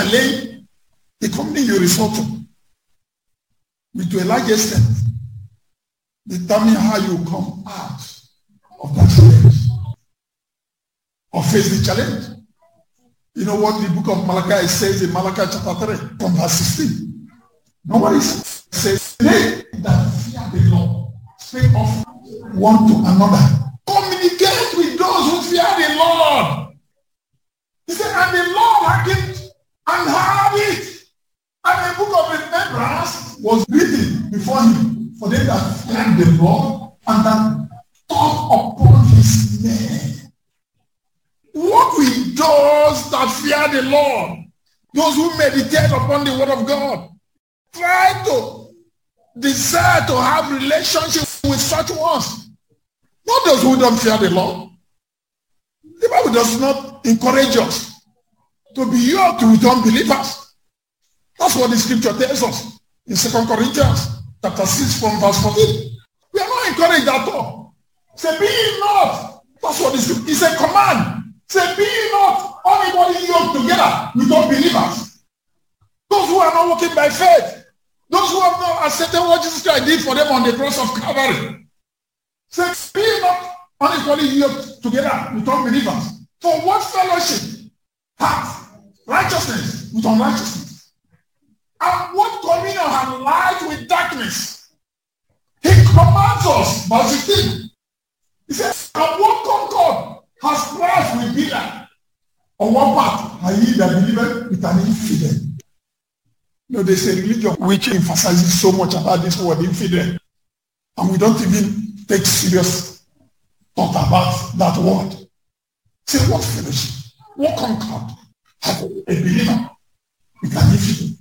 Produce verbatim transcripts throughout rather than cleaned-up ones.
challenge the company you report to, with to a large extent, determine how you come out of that challenge or face the challenge. You know what the book of Malachi says in Malachi chapter three, from verse sixteen. Nobody says, they that fear the Lord speak of one to another. Communicate with those who fear the Lord. He said, and the Lord hearkened and heard it. And the book of remembrance was written before him for them that feared the Lord and that thought upon his name. What will those that fear the Lord, those who meditate upon the word of God, try to desire to have relationship with such ones? Not those who don't fear the Lord. The Bible does not encourage us to be yoked with unbelievers. That's what the scripture tells us in Second Corinthians chapter six from verse fourteen. We are not encouraged at all. Say, be ye not. That's what it's, it's a command. Say, be ye not anybody yoked together with unbelievers. Those who are not walking by faith. Those who have not accepted what Jesus Christ did for them on the cross of Calvary. Say, be ye not unequally yoked together with unbelievers. For what fellowship hath righteousness with unrighteousness? And what communion hath light with darkness? He commands us, verse fifteen. He says, and what concord has Christ with Belial? On one part, are ye that believe with an infidel? No, there's a religion which emphasizes so much about this word infidel. And we don't even take serious thought about that word. Say, what fellowship, what concord has a believer with an infidel?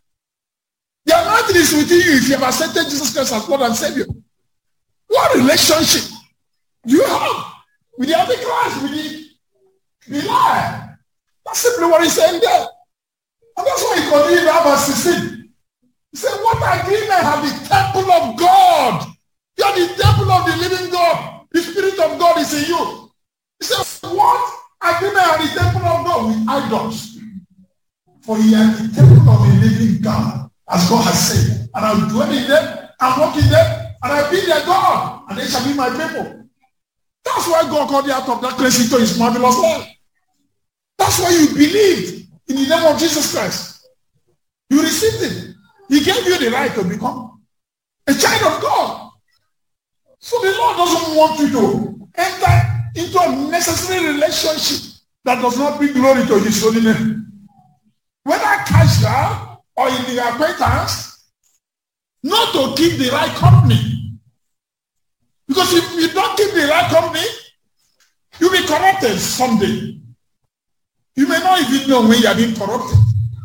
The anointing is within you if you have accepted Jesus Christ as Lord and Savior. What relationship do you have with the Antichrist, with the, the lie? That's simply what he's saying there. And that's why he continued in verse sixteen. He said, what agreement have the temple of God? You are the temple of the living God. The Spirit of God is in you. He said, what agreement have the temple of God with idols? For ye are the temple of the living God, as God has said. And I will dwell in them, and walk in them, and I will be their God, and they shall be my people. That's why God called you out of darkness into his marvelous light. That's why you believed in the name of Jesus Christ. You received it. He gave you the right to become a child of God. So the Lord doesn't want you to enter into a necessary relationship that does not bring glory to his holy name. Whether casual or in the acquaintance, not to keep the right company. Because if you don't keep the right company, you'll be corrupted someday. You may not even know when you are being corrupted.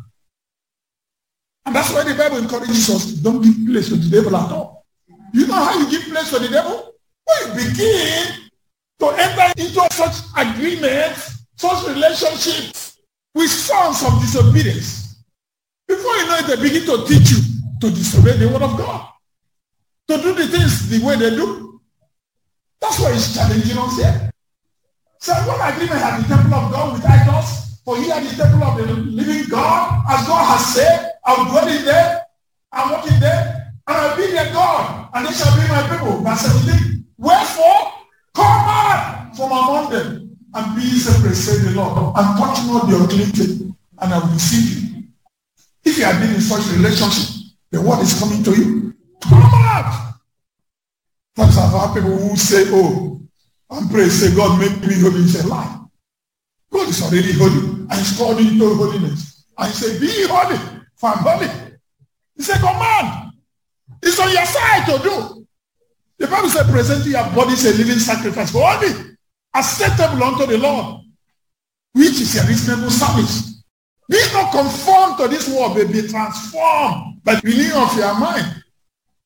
And that's why the Bible encourages us to don't give place to the devil at all. You know how you give place to the devil? When you begin to enter into such agreements, such relationships with sons of disobedience. Before you know it, they begin to teach you to disobey the word of God. To do the things the way they do. That's why it's challenging us here. So what agreement have the temple of God with idols? For ye are the temple of the living God, as God has said, I will dwell in them, and walk in them, and I will be their God, and they shall be my people. Verse seventeen. Wherefore, come out from among them, and be separate, say the Lord, and touch not the unclean thing, and I will receive you. If you have been in such relationship, the word is coming to you. Come out. That's about people who say, oh, and pray, say, God, make me holy. It's a lie. God is already holy, and he's called into holiness. And he said, be holy, for I'm holy. It's a command. It's on your side to do. The Bible says, present your bodies a living sacrifice for holy, acceptable unto the Lord, which is a reasonable service. Be not conformed to this world, but be transformed by the renewing of your mind,